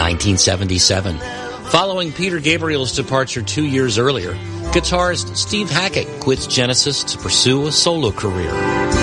1977. Following Peter Gabriel's departure 2 years earlier, guitarist Steve Hackett quits Genesis to pursue a solo career.